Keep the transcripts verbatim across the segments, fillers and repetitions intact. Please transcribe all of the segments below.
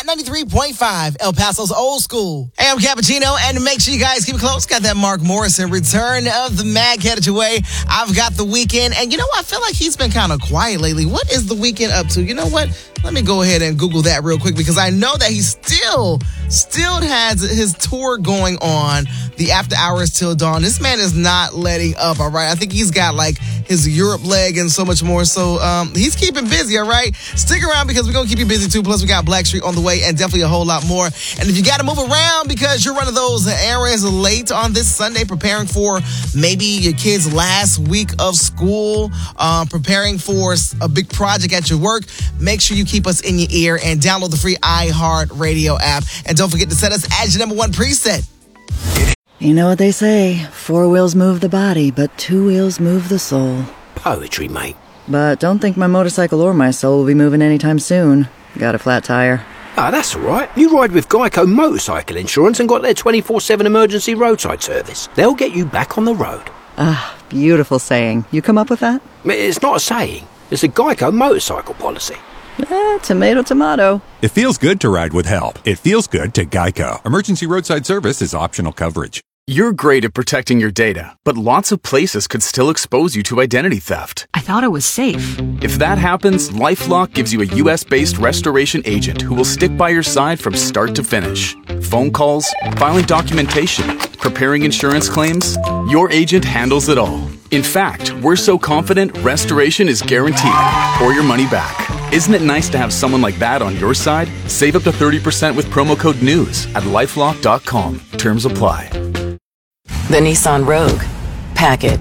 ninety-three point five, El Paso's old school. Hey, I'm Cappuccino, and make sure you guys keep it close. Got that Mark Morrison return of the Mag headed your way. I've got The Weeknd, and you know what? I feel like he's been kind of quiet lately. What is The Weeknd up to? You know what? Let me go ahead and Google that real quick because I know that he still, still has his tour going on, the After Hours Till Dawn. This man is not letting up, all right? I think he's got like his Europe leg and so much more. So um, he's keeping busy, all right? Stick around because we're going to keep you busy too. Plus, we got Blackstreet on the way and definitely a whole lot more. And if you got to move around because you're one of those errands late on this Sunday, preparing for maybe your kid's last week of school, um, preparing for a big project at your work, make sure you keep us in your ear and download the free iHeartRadio app. And don't forget to set us as your number one preset. You know what they say, four wheels move the body, but two wheels move the soul. Poetry, mate. But don't think my motorcycle or my soul will be moving anytime soon. Got a flat tire. Ah, that's all right. You ride with Geico Motorcycle Insurance and got their twenty-four seven emergency roadside service. They'll get you back on the road. Ah, beautiful saying. You come up with that? It's not a saying. It's a Geico motorcycle policy. Eh, tomato, tomato. It feels good to ride with help. It feels good to Geico. Emergency roadside service is optional coverage. You're great at protecting your data, but lots of places could still expose you to identity theft. I thought it was safe. If that happens, LifeLock gives you a U S-based restoration agent who will stick by your side from start to finish. Phone calls, filing documentation, preparing insurance claims, your agent handles it all. In fact, we're so confident restoration is guaranteed or your money back. Isn't it nice to have someone like that on your side? Save up to thirty percent with promo code NEWS at lifelock dot com. Terms apply. The Nissan Rogue. Pack it.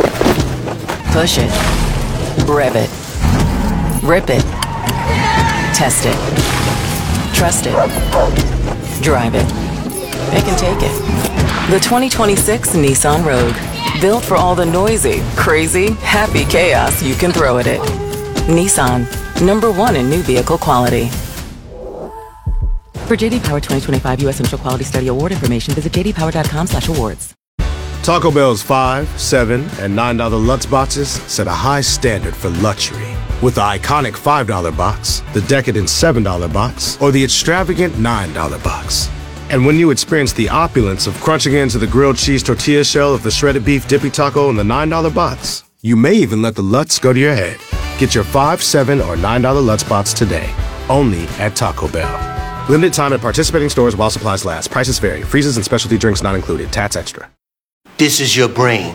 Push it. Rev it. Rip it. Test it. Trust it. Drive it. It can take it. The twenty twenty-six Nissan Rogue. Built for all the noisy, crazy, happy chaos you can throw at it. Nissan. Number one in new vehicle quality. For J D Power twenty twenty-five U S Initial Quality Study Award information, visit j d power dot com slash awards. Taco Bell's five, seven, and nine dollar Lutz boxes set a high standard for luxury. With the iconic five dollar box, the decadent seven dollar box, or the extravagant nine dollar box. And when you experience the opulence of crunching into the grilled cheese tortilla shell of the shredded beef dippy taco in the nine dollar box, you may even let the Lutz go to your head. Get your five, seven, or nine dollar Lutz box today, only at Taco Bell. Limited time at participating stores while supplies last. Prices vary. Freezes and specialty drinks not included. Tats extra. This is your brain.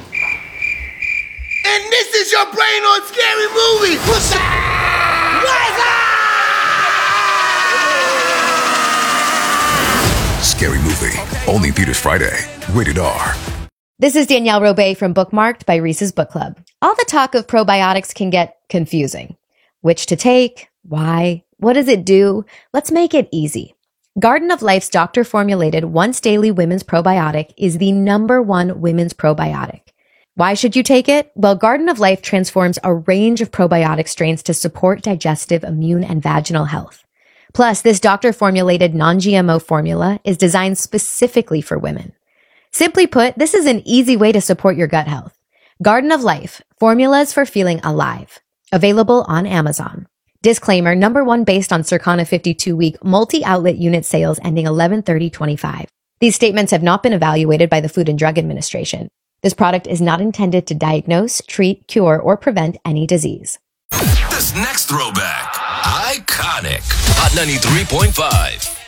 And this is your brain on Scary Movie. What's up? What's up? Scary Movie. Only theaters Friday. Rated R. This is Danielle Robay from Bookmarked by Reese's Book Club. All the talk of probiotics can get confusing. Which to take? Why? What does it do? Let's make it easy. Garden of Life's doctor-formulated once daily women's probiotic is the number one women's probiotic. Why should you take it? Well, Garden of Life transforms a range of probiotic strains to support digestive, immune, and vaginal health. Plus, this doctor-formulated non-G M O formula is designed specifically for women. Simply put, this is an easy way to support your gut health. Garden of Life, formulas for feeling alive. Available on Amazon. Disclaimer, number one based on Circana fifty-two week multi-outlet unit sales ending eleven thirty twenty-five. These statements have not been evaluated by the Food and Drug Administration. This product is not intended to diagnose, treat, cure, or prevent any disease. This next throwback, iconic, Hot ninety-three point five.